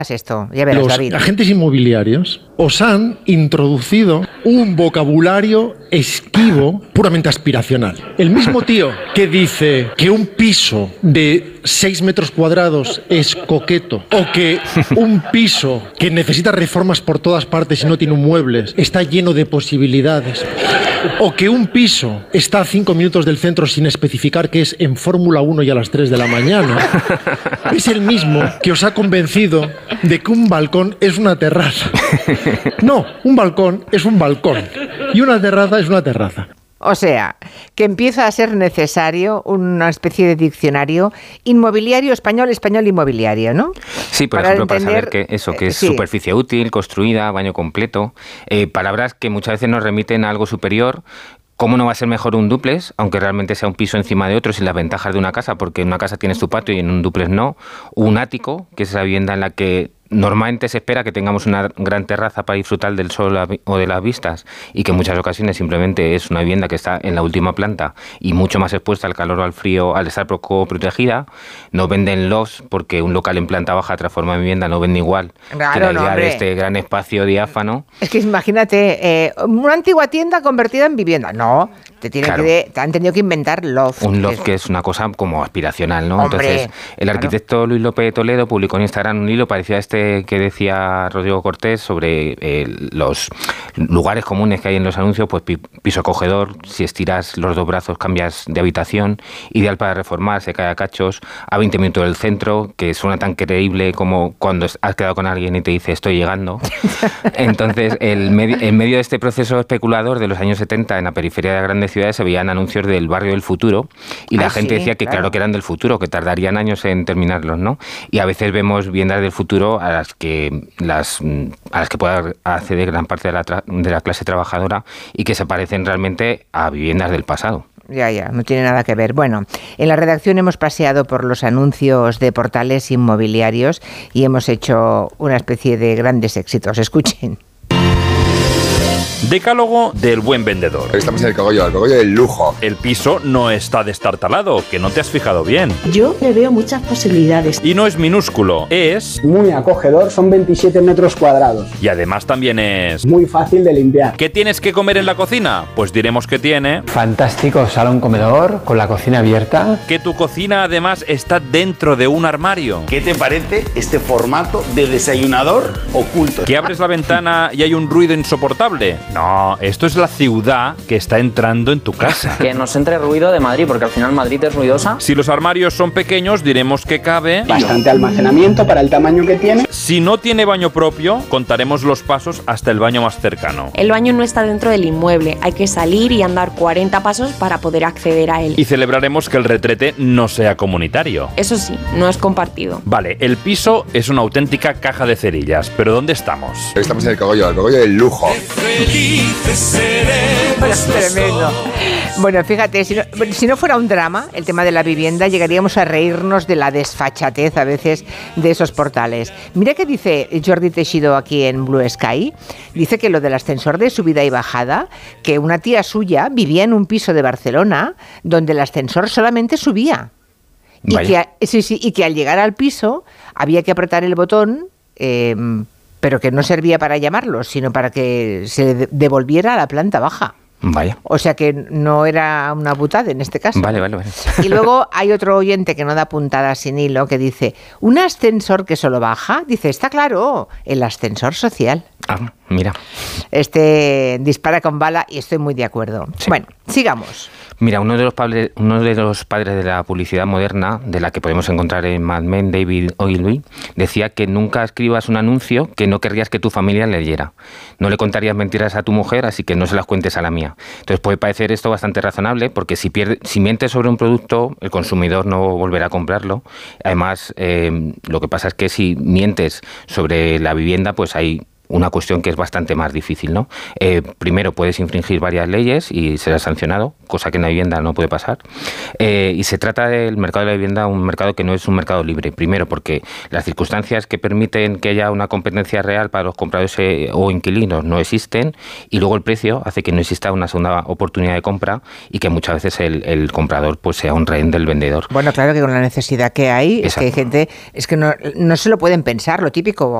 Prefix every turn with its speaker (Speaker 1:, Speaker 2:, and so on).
Speaker 1: esto? Ya verás,
Speaker 2: Los
Speaker 1: David.
Speaker 2: agentes inmobiliarios os han introducido un vocabulario esquivo puramente aspiracional. El mismo tío que dice que un piso de 6 metros cuadrados es coqueto, o que un piso que necesita reformas por todas partes y no tiene muebles está lleno de posibilidades, o que un piso está a 5 minutos del centro sin especificar que es en Fórmula 1 y a las 3 de la mañana, es el mismo que os ha convencido de que un balcón es una terraza. No, un balcón es un balcón y una terraza es una terraza.
Speaker 1: O sea, que empieza a ser necesario una especie de diccionario inmobiliario español inmobiliario, ¿no?
Speaker 3: Sí, por ejemplo, para saber que es
Speaker 1: sí.
Speaker 3: Superficie útil, construida, baño completo, palabras que muchas veces nos remiten a algo superior. ¿Cómo no va a ser mejor un dúplex, aunque realmente sea un piso encima de otro, sin las ventajas de una casa? Porque en una casa tienes tu patio y en un dúplex no. Un ático, que es esa vivienda en la que normalmente se espera que tengamos una gran terraza para disfrutar del sol o de las vistas, y que en muchas ocasiones simplemente es una vivienda que está en la última planta y mucho más expuesta al calor o al frío al estar poco protegida. No venden los, porque un local en planta baja transformado en vivienda no vende igual que la idea de este gran espacio diáfano.
Speaker 1: Es que imagínate, una antigua tienda convertida en vivienda. No, te han tenido que inventar loft.
Speaker 3: Un loft que es una cosa como aspiracional, ¿no?
Speaker 1: Hombre,
Speaker 3: entonces, el arquitecto Luis López de Toledo publicó en Instagram un hilo parecido a este que decía Rodrigo Cortés sobre los lugares comunes que hay en los anuncios, pues piso acogedor, si estiras los 2 brazos cambias de habitación, ideal para reformar, se cae a cachos, a 20 minutos del centro, que suena tan creíble como cuando has quedado con alguien y te dice estoy llegando. Entonces, en medio de este proceso especulador de los años 70 en la periferia de grandes ciudades se veían anuncios del barrio del futuro y la gente decía que claro que eran del futuro, que tardarían años en terminarlos, ¿no? Y a veces vemos viviendas del futuro a las que pueda acceder gran parte de la clase trabajadora y que se parecen realmente a viviendas del pasado.
Speaker 1: Ya, no tiene nada que ver. Bueno, en la redacción hemos paseado por los anuncios de portales inmobiliarios y hemos hecho una especie de grandes éxitos. Escuchen.
Speaker 4: Decálogo del buen vendedor.
Speaker 5: Estamos en el cogollo del lujo.
Speaker 4: El piso no está destartalado, que no te has fijado bien.
Speaker 6: Yo le veo muchas posibilidades.
Speaker 4: Y no es minúsculo, es...
Speaker 7: muy acogedor, son 27 metros cuadrados.
Speaker 4: Y además también es...
Speaker 7: muy fácil de limpiar.
Speaker 4: ¿Qué tienes que comer en la cocina? Pues diremos que tiene...
Speaker 8: fantástico salón-comedor con la cocina abierta.
Speaker 4: Que tu cocina además está dentro de un armario.
Speaker 9: ¿Qué te parece este formato de desayunador oculto?
Speaker 4: Que abres la ventana y hay un ruido insoportable. No, esto es la ciudad que está entrando en tu casa.
Speaker 10: Que nos entre ruido de Madrid, porque al final Madrid es ruidosa.
Speaker 4: Si los armarios son pequeños, diremos que cabe...
Speaker 7: bastante almacenamiento para el tamaño que tiene.
Speaker 4: Si no tiene baño propio, contaremos los pasos hasta el baño más cercano.
Speaker 6: El baño no está dentro del inmueble, hay que salir y andar 40 pasos para poder acceder a él.
Speaker 4: Y celebraremos que el retrete no sea comunitario.
Speaker 6: Eso sí, no es compartido.
Speaker 4: Vale, el piso es una auténtica caja de cerillas, pero ¿dónde estamos?
Speaker 5: Estamos en el cogollo del lujo.
Speaker 1: Tremendo. Bueno, fíjate, si no fuera un drama, el tema de la vivienda, llegaríamos a reírnos de la desfachatez a veces de esos portales. Mira que dice Jordi Teixidó aquí en Blue Sky, dice que lo del ascensor de subida y bajada, que una tía suya vivía en un piso de Barcelona donde el ascensor solamente subía. Y que al llegar al piso había que apretar el botón, pero que no servía para llamarlos, sino para que se devolviera a la planta baja.
Speaker 3: Vaya.
Speaker 1: O sea que no era una putada en este caso.
Speaker 3: Vale.
Speaker 1: Y luego hay otro oyente que no da puntada sin hilo que dice, ¿un ascensor que solo baja? Dice, está claro, el ascensor social.
Speaker 3: Ah, mira.
Speaker 1: Este dispara con bala y estoy muy de acuerdo. Sí. Bueno, sigamos.
Speaker 3: Mira, uno de los padres de la publicidad moderna, de la que podemos encontrar en Mad Men, David Ogilvy, decía que nunca escribas un anuncio que no querrías que tu familia leyera. No le contarías mentiras a tu mujer, así que no se las cuentes a la mía. Entonces puede parecer esto bastante razonable, porque si mientes sobre un producto, el consumidor no volverá a comprarlo. Además, lo que pasa es que si mientes sobre la vivienda, pues hay una cuestión que es bastante más difícil, ¿no? Primero, puedes infringir varias leyes y serás sancionado, cosa que en la vivienda no puede pasar. Y se trata del mercado de la vivienda, un mercado que no es un mercado libre. Primero, porque las circunstancias que permiten que haya una competencia real para los compradores o inquilinos no existen, y luego el precio hace que no exista una segunda oportunidad de compra y que muchas veces el comprador pues sea un rehén del vendedor.
Speaker 1: Bueno, claro que con la necesidad que hay, es que hay gente, es que no se lo pueden pensar, lo típico,